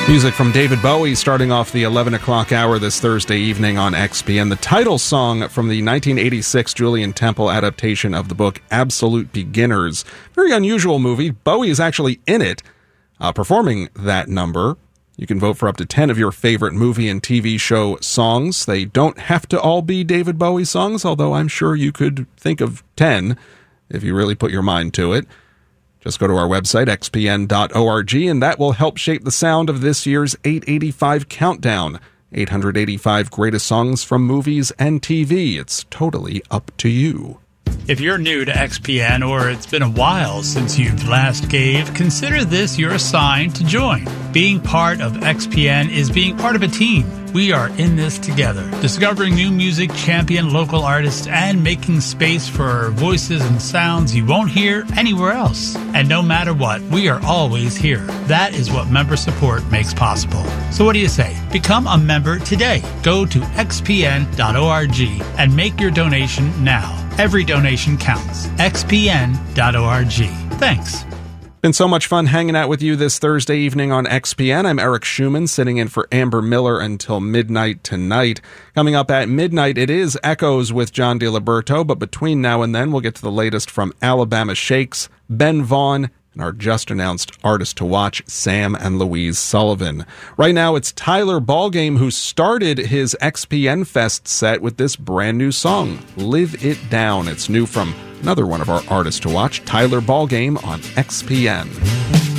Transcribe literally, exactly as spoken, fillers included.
Music from David Bowie starting off the eleven o'clock hour this Thursday evening on X P N. The title song from the nineteen eighty-six Julian Temple adaptation of the book Absolute Beginners. Very unusual movie. Bowie is actually in it, uh, performing that number. You can vote for up to ten of your favorite movie and T V show songs. They don't have to all be David Bowie songs, although I'm sure you could think of ten if you really put your mind to it. Just go to our website, x p n dot org, and that will help shape the sound of this year's eight eighty-five Countdown. eight hundred eighty-five greatest songs from movies and T V. It's totally up to you. If you're new to X P N or it's been a while since you've last gave, consider this your sign to join. Being part of X P N is being part of a team. We are in this together, discovering new music, champion local artists, and making space for voices and sounds you won't hear anywhere else. And no matter what, we are always here. That is what member support makes possible. So what do you say? Become a member today. Go to x p n dot org and make your donation now. Every donation counts. x p n dot org. Thanks. Been so much fun hanging out with you this Thursday evening on X P N. I'm Eric Schumann, sitting in for Amber Miller until midnight tonight. Coming up at midnight, it is Echoes with John DiLiberto, but between now and then, we'll get to the latest from Alabama Shakes, Ben Vaughn, and our just-announced artist to watch, Sam and Louise Sullivan. Right now, it's Tyler Ballgame, who started his X P N Fest set with this brand new song, Live It Down. It's new from another one of our artists to watch, Tyler Ballgame on X P N.